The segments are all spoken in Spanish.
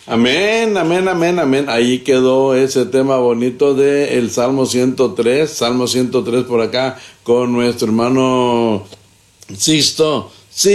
Amén, amén, amén, amén. Ahí quedó ese tema bonito de el Salmo 103 por acá con nuestro hermano Sixto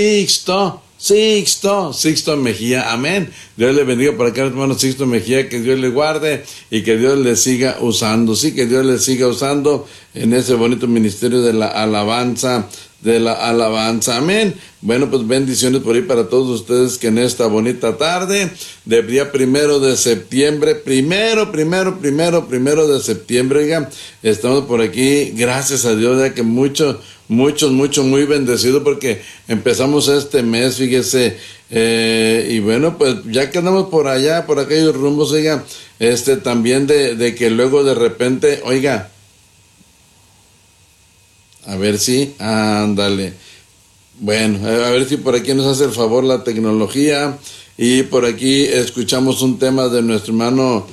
Mejía, amén. Dios le bendiga por acá, hermano Sixto Mejía, que Dios le guarde y que Dios le siga usando, sí, que Dios le siga usando en ese bonito ministerio de la alabanza, amén. Bueno, pues bendiciones por ahí para todos ustedes que en esta bonita tarde, del día 1 de septiembre, primero de septiembre, oigan, estamos por aquí, gracias a Dios, ya que muchos, muy bendecidos porque empezamos este mes, fíjese, y bueno, pues ya que andamos por allá, por aquellos rumbos, oiga, también de que luego de repente, oiga, a ver si, ándale. Bueno, a ver si por aquí nos hace el favor la tecnología y por aquí escuchamos un tema de nuestro hermano,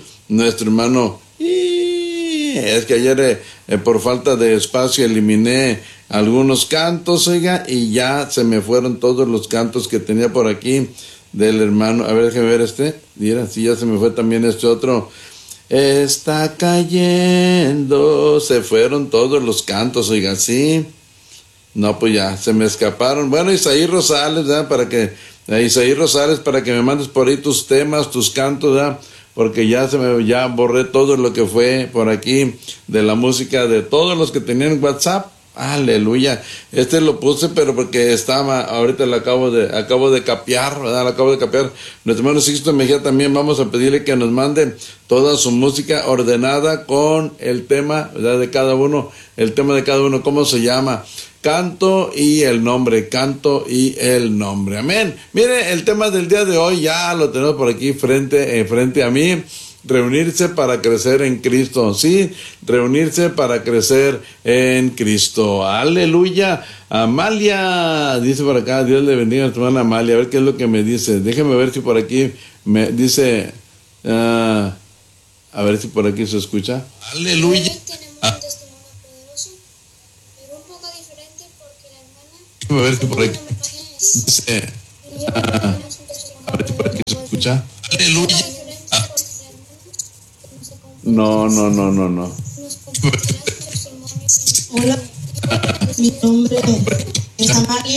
es que ayer por falta de espacio eliminé algunos cantos, oiga, y ya se me fueron todos los cantos que tenía por aquí del hermano, a ver, déjeme ver mira, sí, ya se me fue también otro. Está cayendo, se fueron todos los cantos, oiga, sí. No, pues ya, se me escaparon. Bueno, Isaí Rosales, ¿verdad? Para que me mandes por ahí tus temas, tus cantos, ¿verdad? Porque ya borré todo lo que fue por aquí de la música de todos los que tenían WhatsApp. Aleluya. Lo puse, pero porque ahorita lo acabo de capear, ¿verdad? Nuestro hermano Sixto Mejía también vamos a pedirle que nos mande toda su música ordenada con el tema, ¿verdad? De cada uno, ¿cómo se llama? Canto y el nombre, amén. Mire, el tema del día de hoy ya lo tenemos por aquí frente a mí. Reunirse para crecer en Cristo, sí, reunirse para crecer en Cristo, aleluya. Amalia, dice por acá, Dios le bendiga a tu hermana Amalia, a ver qué es lo que me dice, déjeme ver si por aquí me dice, a ver si por aquí se escucha, aleluya. Hoy tenemos un testimonio poderoso, pero un poco diferente porque la hermana, déjeme ver si por aquí dice, a ver si por aquí se escucha, aleluya. No. Hola, mi nombre es Amalia.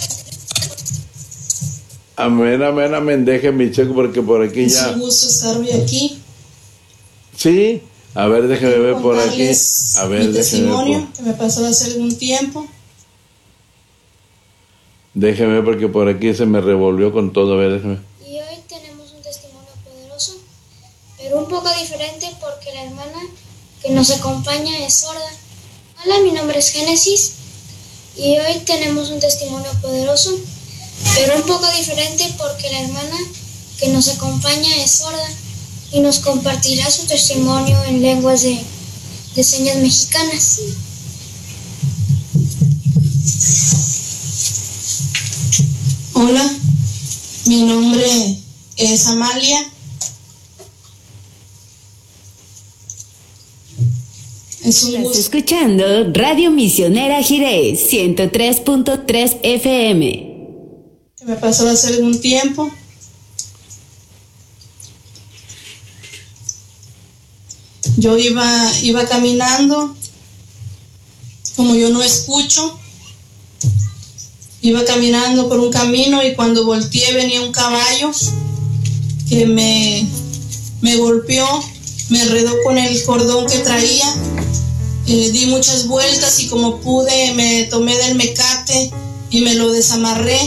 Amén, déjeme checo porque por aquí ya. Es un gusto estar hoy aquí. Sí, a ver, déjeme ver por aquí. A ver, mi testimonio que me pasó hace algún tiempo. Déjeme ver porque por aquí se me revolvió con todo, a ver, déjeme. Y hoy tenemos un testimonio poderoso, pero un poco diferente porque la hermana que nos acompaña es sorda. Hola, mi nombre es Génesis y hoy tenemos un testimonio poderoso, pero un poco diferente porque la hermana que nos acompaña es sorda y nos compartirá su testimonio en lenguas de señas mexicanas. Hola, mi nombre es Amalia. Estás escuchando Radio Misionera Jiré 103.3 FM. Que me pasó hace algún tiempo. Yo iba caminando, como yo no escucho, iba caminando por un camino y cuando volteé venía un caballo que me golpeó, me enredó con el cordón que traía. Di muchas vueltas y como pude me tomé del mecate y me lo desamarré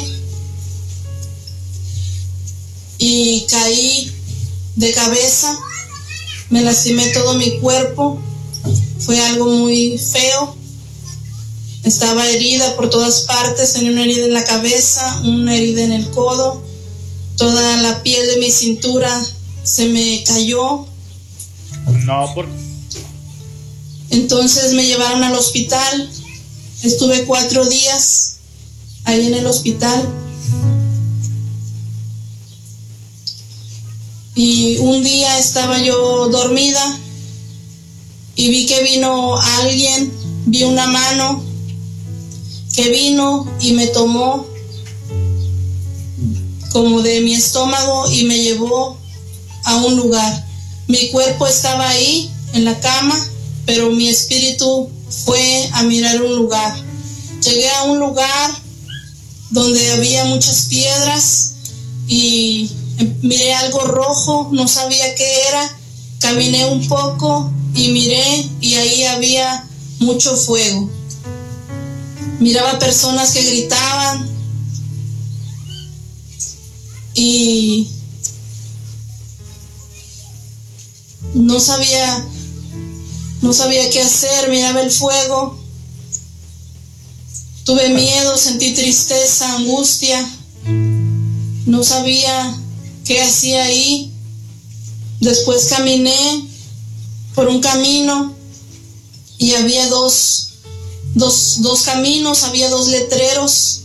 y caí de cabeza, me lastimé todo mi cuerpo, fue algo muy feo, estaba herida por todas partes, tenía una herida en la cabeza, una herida en el codo, toda la piel de mi cintura se me cayó. Entonces me llevaron al hospital, estuve 4 días ahí en el hospital y un día estaba yo dormida y vi que vino alguien, vi una mano que vino y me tomó como de mi estómago y me llevó a un lugar. Mi cuerpo estaba ahí en la cama, pero mi espíritu fue a mirar un lugar. Llegué a un lugar donde había muchas piedras y miré algo rojo, no sabía qué era. Caminé un poco y miré, y ahí había mucho fuego. Miraba personas que gritaban y no sabía qué hacer. Miraba el fuego, tuve miedo, sentí tristeza, angustia, no sabía qué hacía ahí. Después caminé por un camino y había dos caminos, había dos letreros.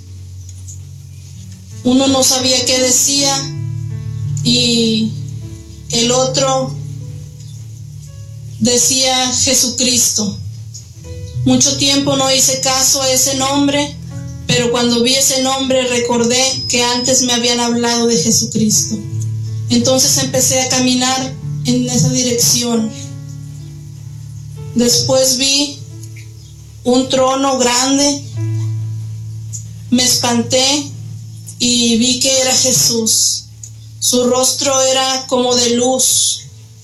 Uno no sabía qué decía y el otro decía Jesucristo. Mucho tiempo no hice caso a ese nombre, pero cuando vi ese nombre recordé que antes me habían hablado de Jesucristo. Entonces empecé a caminar en esa dirección. Después vi un trono grande, me espanté y vi que era Jesús. Su rostro era como de luz.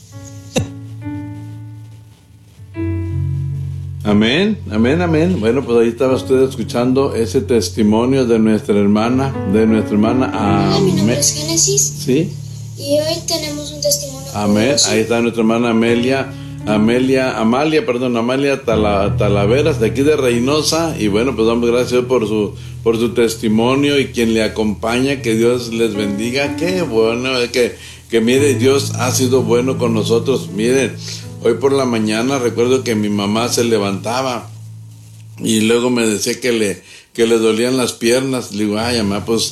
Amén, amén, amén. Bueno, pues ahí estaba usted escuchando ese testimonio de nuestra hermana. Hola, mi nombre es Génesis. Sí. Y hoy tenemos un testimonio. Amén. Ahí está nuestra hermana Amalia Talaveras, de aquí de Reynosa. Y bueno, pues damos gracias por su testimonio y quien le acompaña. Que Dios les bendiga. Qué bueno, que mire, Dios ha sido bueno con nosotros. Miren, hoy por la mañana recuerdo que mi mamá se levantaba y luego me decía que le dolían las piernas. Le digo, ay, mamá, pues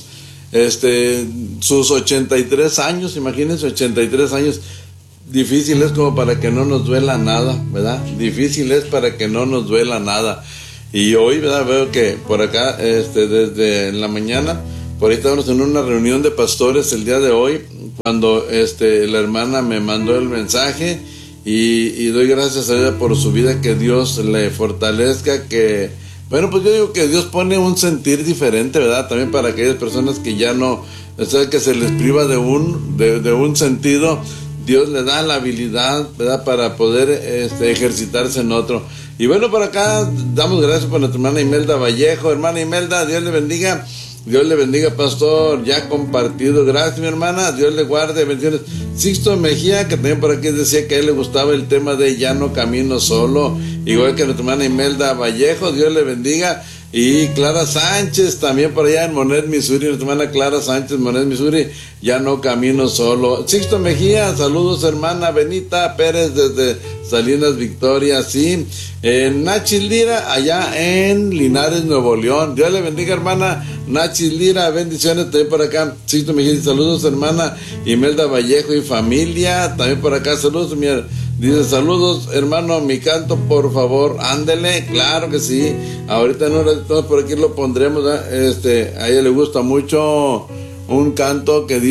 sus 83 años, imagínense, 83 años, difícil es como para que no nos duela nada, ¿verdad? Difícil es para que no nos duela nada. Y hoy, ¿verdad? Veo que por acá, desde la mañana, por ahí estábamos en una reunión de pastores el día de hoy, cuando la hermana me mandó el mensaje, y doy gracias a ella por su vida, que Dios le fortalezca, bueno, pues yo digo que Dios pone un sentir diferente, ¿verdad? También para aquellas personas que ya no, o sea, que se les priva de un sentido, Dios le da la habilidad, ¿verdad? Para poder ejercitarse en otro. Y bueno, por acá damos gracias por nuestra hermana Imelda Vallejo. Hermana Imelda, Dios le bendiga. Dios le bendiga, pastor, ya compartido. Gracias, mi hermana, Dios le guarde, bendiciones. Sixto Mejía, que también por aquí decía que a él le gustaba el tema de Ya no camino solo, igual que nuestra hermana Imelda Vallejo, Dios le bendiga. Y Clara Sánchez, también por allá en Monet, Missouri, nuestra hermana Clara Sánchez, Monet, Missouri, Ya no camino solo. Sixto Mejía, saludos, hermana Benita Pérez desde Salinas Victoria, sí. Nachis Lira, allá en Linares, Nuevo León. Dios le bendiga, hermana Nachis Lira, bendiciones también por acá. Sixto Mejía, saludos, hermana Imelda Vallejo y familia, también por acá, saludos, dice, saludos, hermano, mi canto, por favor, ándele, claro que sí. Ahorita en un ratito por aquí lo pondremos, ¿eh? A ella le gusta mucho un canto que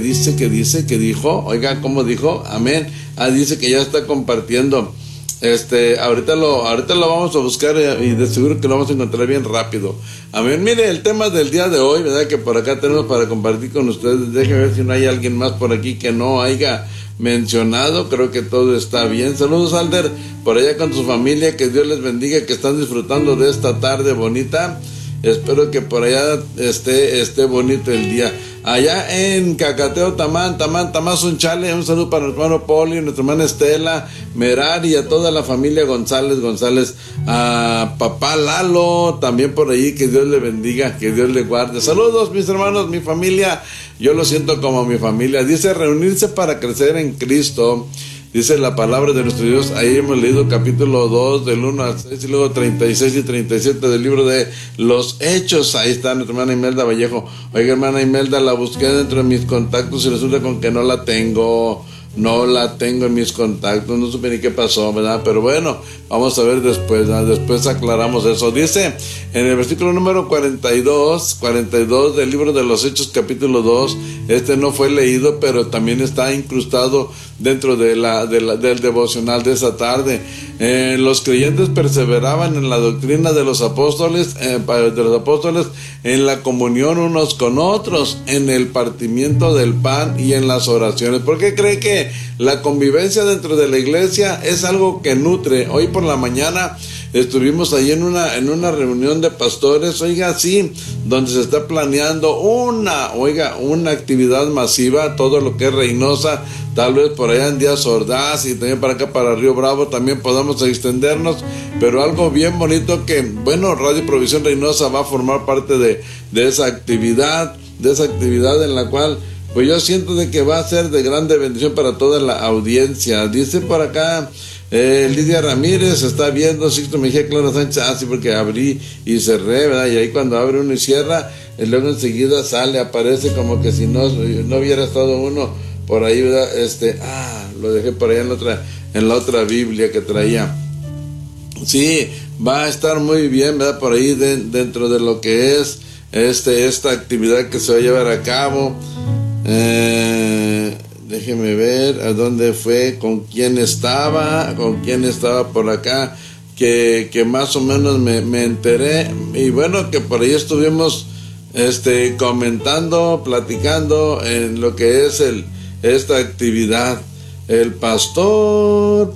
dijo, oiga, ¿cómo dijo? Amén. Dice que ya está compartiendo. Ahorita lo vamos a buscar y de seguro que lo vamos a encontrar bien rápido. Amén. Mire, el tema del día de hoy, ¿verdad? Que por acá tenemos para compartir con ustedes. Déjenme ver si no hay alguien más por aquí que no haya mencionado. Creo que todo está bien. Saludos, Alder, por allá con su familia, que Dios les bendiga, que están disfrutando de esta tarde bonita. Espero que por allá esté bonito el día. Allá en Cacateo, Tamazunchale, un saludo para nuestro hermano Poli, nuestra hermana Estela, Merari y a toda la familia González, a papá Lalo, también por ahí, que Dios le bendiga, que Dios le guarde. Saludos, mis hermanos, mi familia, yo lo siento como mi familia. Dice, reunirse para crecer en Cristo. Dice la palabra de nuestro Dios. Ahí hemos leído capítulo 2 del 1 al 6 y luego 36 y 37 del libro de los Hechos. Ahí está nuestra hermana Imelda Vallejo. Oiga, hermana Imelda, la busqué dentro de mis contactos y resulta con que no la tengo. no la tengo en mis contactos, no supe ni qué pasó, ¿verdad? Pero bueno, vamos a ver después, ¿verdad? Después aclaramos eso. Dice en el versículo número 42 del libro de los Hechos, capítulo 2, no fue leído, pero también está incrustado dentro del devocional de esa tarde. Los creyentes perseveraban en la doctrina de los apóstoles, en la comunión unos con otros, en el partimiento del pan y en las oraciones. ¿Por qué cree que la convivencia dentro de la iglesia es algo que nutre? Hoy por la mañana estuvimos ahí en una reunión de pastores, sí, donde se está planeando una actividad masiva, todo lo que es Reynosa, tal vez por allá en Díaz Ordaz y también para acá para Río Bravo también podamos extendernos, pero algo bien bonito que, Radio Provisión Reynosa va a formar parte de esa actividad en la cual pues yo siento de que va a ser de grande bendición para toda la audiencia. Dice por acá Lidia Ramírez, está viendo Sixto Mejía, Clara Sánchez, sí, porque abrí y cerré, ¿verdad? Y ahí cuando abre uno y cierra, luego enseguida aparece como que si no hubiera estado uno por ahí, ¿verdad? Lo dejé por ahí en la otra Biblia que traía. Sí, va a estar muy bien, ¿verdad? Por ahí dentro de lo que es esta actividad que se va a llevar a cabo. Déjeme ver a dónde fue, con quién estaba por acá, que más o menos me enteré, y bueno, que por ahí estuvimos comentando, platicando en lo que es esta actividad. El pastor.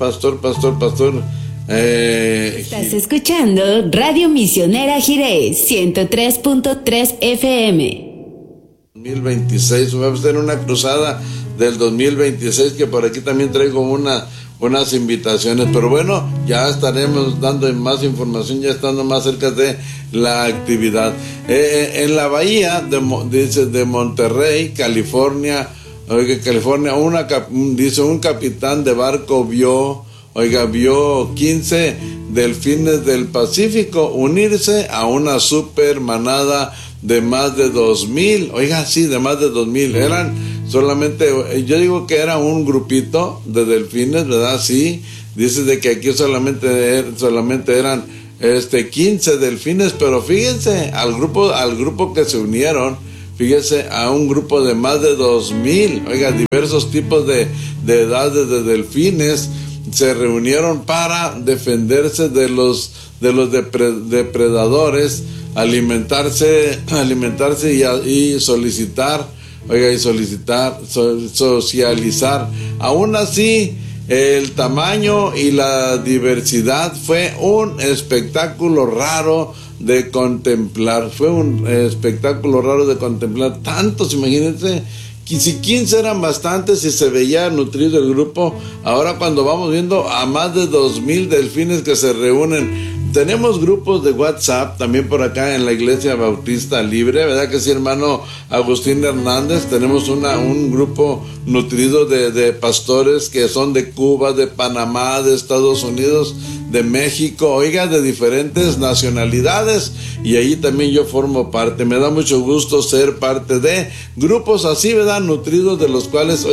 Estás escuchando Radio Misionera Jirés 103.3 FM. 2026, va a ser una cruzada del 2026, que por aquí también traigo unas invitaciones, pero bueno, ya estaremos dando más información, ya estando más cerca de la actividad. En la bahía de Monterrey, California, un capitán de barco vio 15 delfines del Pacífico unirse a una super manada de más de 2,000, de más de 2,000, eran solamente, yo digo que era un grupito de delfines, ¿verdad? Sí, dice de que aquí solamente eran 15 delfines, pero fíjense al grupo que se unieron, fíjense a un grupo de más de 2,000, diversos tipos de edades de delfines se reunieron para defenderse de los depredadores, alimentarse y socializar. Aún así, el tamaño y la diversidad fue un espectáculo raro de contemplar. Tantos, imagínense, si 15 eran bastantes y se veía nutrido el grupo, ahora cuando vamos viendo a más de 2,000 delfines que se reúnen. Tenemos grupos de WhatsApp también por acá en la Iglesia Bautista Libre, ¿verdad que sí, hermano Agustín Hernández? Tenemos un grupo nutrido de pastores que son de Cuba, de Panamá, de Estados Unidos, de México, de diferentes nacionalidades, y ahí también yo formo parte. Me da mucho gusto ser parte de grupos así, ¿verdad? Nutridos, de los cuales,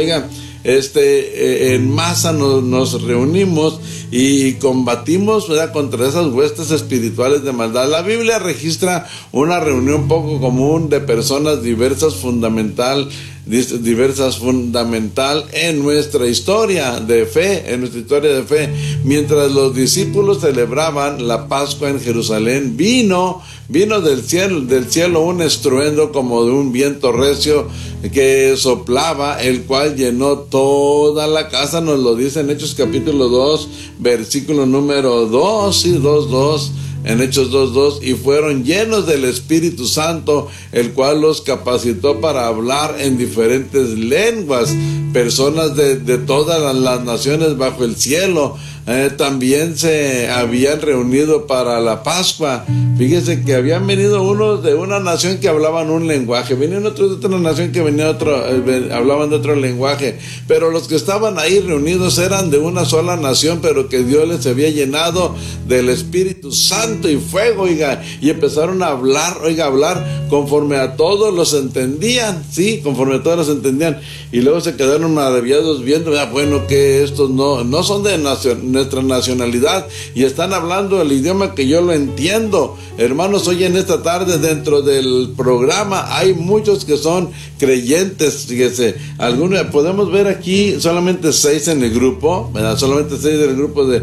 en masa nos reunimos y combatimos, ¿verdad?, contra esas huestes espirituales de maldad. La Biblia registra una reunión poco común de personas diversas fundamental en nuestra historia de fe, mientras los discípulos celebraban la Pascua en Jerusalén. Vino del cielo un estruendo como de un viento recio que soplaba, el cual llenó toda la casa. Nos lo dice en Hechos capítulo 2, versículo número 2, sí, 2, en Hechos 2:2, y fueron llenos del Espíritu Santo, el cual los capacitó para hablar en diferentes lenguas, personas de todas las naciones bajo el cielo. también se habían reunido para la Pascua. Fíjese que habían venido unos de una nación que hablaban un lenguaje, venían otros de otra nación que hablaban de otro lenguaje, pero los que estaban ahí reunidos eran de una sola nación, pero que Dios les había llenado del Espíritu Santo y fuego, oiga, y empezaron a hablar conforme a todos los entendían, sí, conforme a todos los entendían, y luego se quedaron maravillados viendo, bueno, que estos no son de nuestra nacionalidad y están hablando el idioma que yo lo entiendo. Hermanos, hoy en esta tarde dentro del programa hay muchos que son creyentes, fíjese, algunos podemos ver aquí solamente 6 en el grupo, ¿verdad? Solamente 6 en el grupo de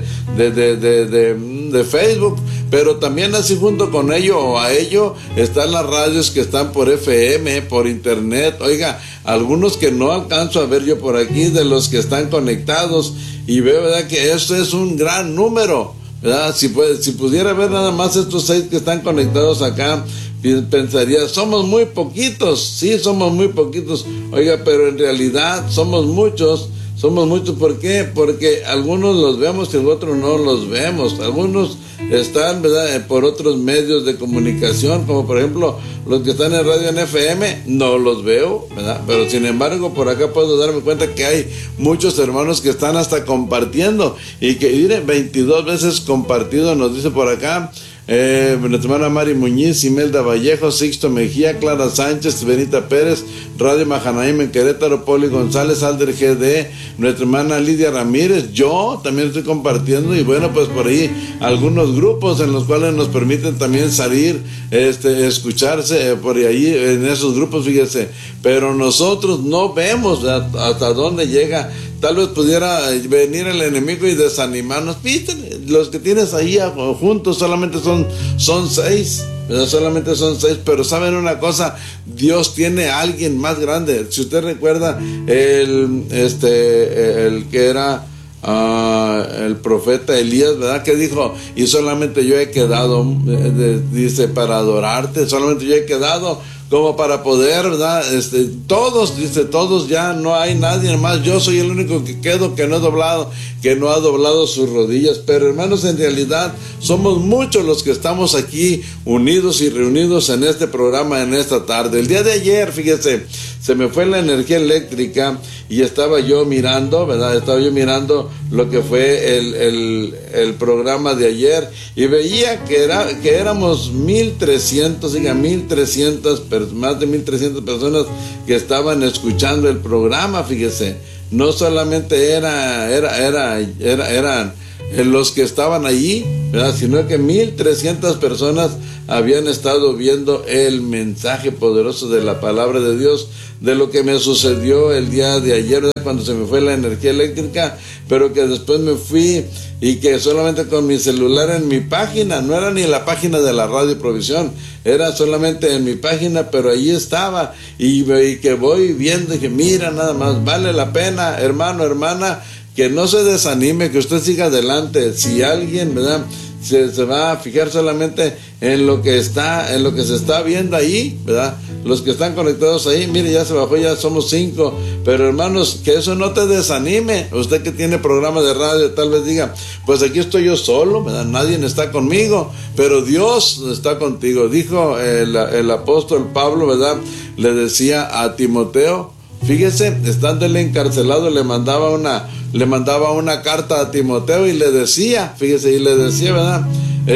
Facebook, pero también así junto con ello o a ello están las radios que están por FM, por internet, oiga, algunos que no alcanzo a ver yo por aquí de los que están conectados, y veo, ¿verdad?, que esto es un gran número, ¿verdad? Si pudiera ver nada más estos 6 que están conectados acá, pensaría, somos muy poquitos, sí, somos muy poquitos, oiga, pero en realidad somos muchos. ¿Por qué? Porque algunos los vemos y otros no los vemos. Algunos están, ¿verdad?, por otros medios de comunicación, como por ejemplo los que están en radio en FM, no los veo, ¿verdad? Pero sin embargo, por acá puedo darme cuenta que hay muchos hermanos que están hasta compartiendo, y que, mire, 22 veces compartido, nos dice por acá. Nuestra hermana Mari Muñiz, Imelda Vallejo, Sixto Mejía, Clara Sánchez, Benita Pérez, Radio Mahanaim en Querétaro, Poli González, Alder GD, nuestra hermana Lidia Ramírez, yo también estoy compartiendo, y bueno, pues por ahí algunos grupos en los cuales nos permiten también salir, escucharse por ahí en esos grupos, fíjese, pero nosotros no vemos hasta dónde llega. Tal vez pudiera venir el enemigo y desanimarnos. ¿Viste? Los que tienes ahí juntos solamente son 6, solamente son 6, pero saben una cosa, Dios tiene a alguien más grande. Si usted recuerda el que era el profeta Elías, ¿verdad?, que dijo, y solamente yo he quedado, dice, para adorarte, solamente yo he quedado como para poder, ¿verdad? Todos ya no hay nadie más, yo soy el único que quedo, que no ha doblado sus rodillas. Pero hermanos, en realidad somos muchos los que estamos aquí unidos y reunidos en este programa en esta tarde. El día de ayer, fíjese, se me fue la energía eléctrica y estaba yo mirando, ¿verdad? Estaba yo mirando lo que fue el programa de ayer, y veía que éramos 1,300, diga, 1,300, más de 1,300 personas que estaban escuchando el programa, fíjese. No solamente eran los que estaban allí, ¿verdad?, sino que 1,300 personas habían estado viendo el mensaje poderoso de la palabra de Dios, de lo que me sucedió el día de ayer, ¿verdad?, cuando se me fue la energía eléctrica, pero que después me fui, y que solamente con mi celular en mi página, no era ni la página de la Radio Provisión, era solamente en mi página, pero ahí estaba, y que voy viendo, y que mira, nada más, vale la pena, hermano, hermana, que no se desanime, que usted siga adelante. Si alguien, ¿verdad?, se va a fijar solamente en lo que se está viendo ahí, ¿verdad?, los que están conectados ahí, mire, ya se bajó, ya somos 5, pero hermanos, que eso no te desanime. Usted que tiene programa de radio, tal vez diga, pues aquí estoy yo solo, ¿verdad?, nadie está conmigo, pero Dios está contigo. Dijo el apóstol Pablo, ¿verdad?, le decía a Timoteo, fíjese, estando él encarcelado, le mandaba una carta a Timoteo y le decía, fíjese, ¿verdad?,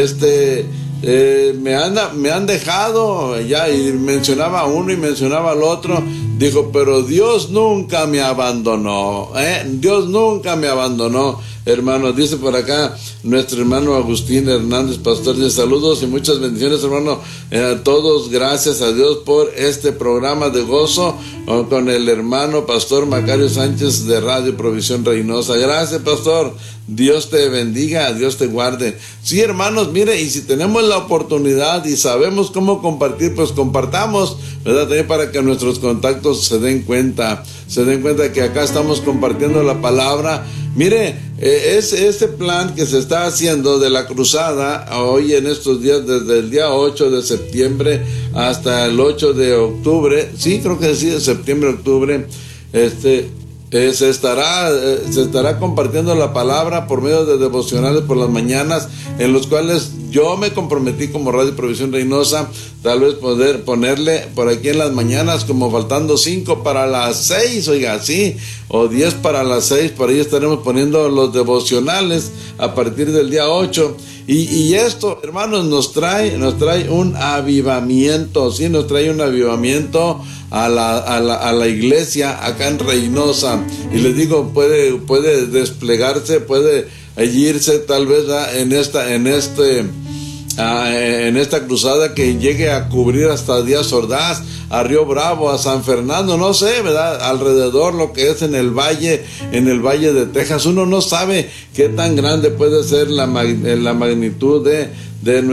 me han dejado ya, y mencionaba a uno y mencionaba al otro, dijo, pero Dios nunca me abandonó, Dios nunca me abandonó. Hermanos, dice por acá nuestro hermano Agustín Hernández, pastor, de saludos y muchas bendiciones, hermano, a todos, gracias a Dios por este programa de gozo con el hermano pastor Macario Sánchez de Radio Provisión Reynosa. Gracias, pastor, Dios te bendiga, Dios te guarde. Sí, hermanos, mire, y si tenemos la oportunidad y sabemos cómo compartir, pues compartamos, ¿verdad?, también para que nuestros contactos se den cuenta que acá estamos compartiendo la palabra. Mire, este plan que se está haciendo de la cruzada hoy en estos días, desde el día 8 de septiembre hasta el 8 de octubre, sí, creo que sí, de septiembre, octubre, se estará compartiendo la palabra por medio de devocionales por las mañanas, en los cuales yo me comprometí como Radio Provisión Reynosa, tal vez poder ponerle por aquí en las mañanas, como faltando 5 para las 6, oiga, sí, o 10 para las 6, por ahí estaremos poniendo los devocionales a partir del día 8. Y esto, hermanos, nos trae un avivamiento, sí, nos trae un avivamiento a la iglesia acá en Reynosa. Y les digo, puede desplegarse, puede irse tal vez en esta cruzada que llegue a cubrir hasta Díaz Ordaz, a Río Bravo, a San Fernando, no sé, ¿verdad? Alrededor, lo que es en el valle de Texas. Uno no sabe qué tan grande puede ser la magnitud de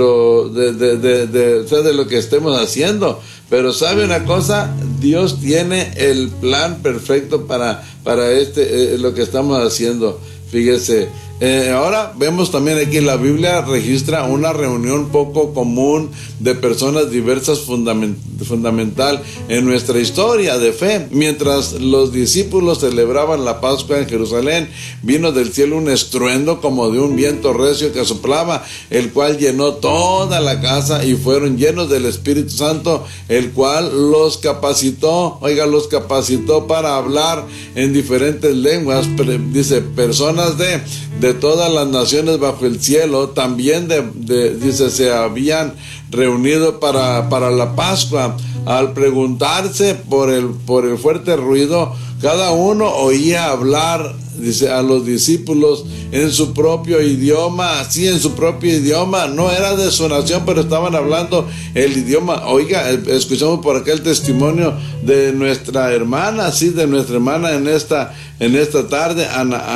lo que estemos haciendo. Pero sabe una cosa, Dios tiene el plan perfecto para lo que estamos haciendo. Fíjese, ahora vemos también aquí la Biblia registra una reunión poco común de personas diversas fundamental en nuestra historia de fe. Mientras los discípulos celebraban la Pascua en Jerusalén, vino del cielo un estruendo como de un viento recio que soplaba, el cual llenó toda la casa, y fueron llenos del Espíritu Santo, el cual los capacitó para hablar en diferentes lenguas. Dice, personas de todas las naciones bajo el cielo también dice, se habían reunido para la Pascua. Al preguntarse por el fuerte ruido, cada uno oía hablar, dice, a los discípulos en su propio idioma. Sí, en su propio idioma, no era de su nación, pero estaban hablando el idioma. Oiga, escuchamos por acá el testimonio de nuestra hermana, sí, de nuestra hermana en esta tarde,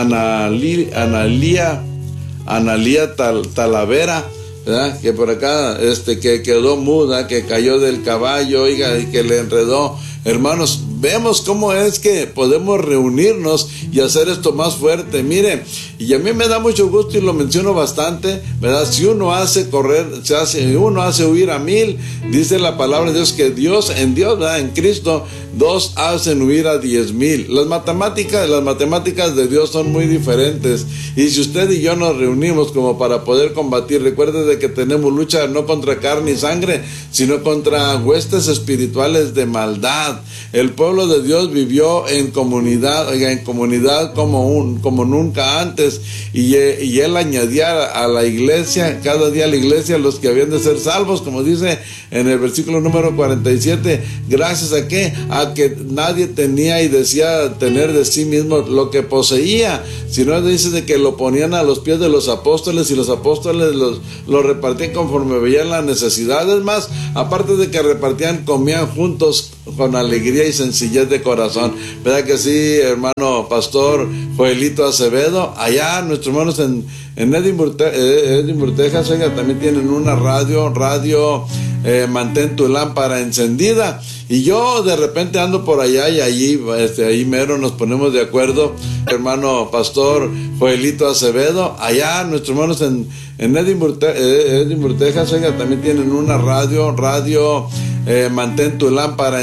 Analía Talavera, ¿verdad? Que por acá que quedó muda, que cayó del caballo, oiga, y que le enredó. Hermanos, vemos cómo es que podemos reunirnos y hacer esto más fuerte. Mire, y a mí me da mucho gusto y lo menciono bastante, ¿verdad? Si uno hace uno hace huir a 1000, dice la palabra de Dios que en Dios, ¿verdad? En Cristo, 2 hacen huir a 10,000. Las matemáticas de Dios son muy diferentes. Y si usted y yo nos reunimos como para poder combatir, recuerde de que tenemos lucha no contra carne y sangre, sino contra huestes espirituales de maldad. El pueblo de Dios vivió en comunidad, como nunca antes, y él añadía a la iglesia, cada día a la iglesia, los que habían de ser salvos, como dice en el versículo número 47, gracias a que nadie tenía y decía tener de sí mismo lo que poseía, sino dice de que lo ponían a los pies de los apóstoles, y los apóstoles lo repartían conforme veían las necesidades. Más, aparte de que repartían, comían juntos con alegría y sencillez de corazón. ¿Verdad que sí, hermano pastor Joelito Acevedo? Allá nuestros hermanos en Edinburgh, Texas, oiga, también tienen una radio, mantén tu lámpara encendida. Y yo de repente ando por allá y ahí mero nos ponemos de acuerdo, hermano pastor Joelito Acevedo. Allá nuestros hermanos en Edinburgh, Texas, oiga, también tienen una radio, mantén tu lámpara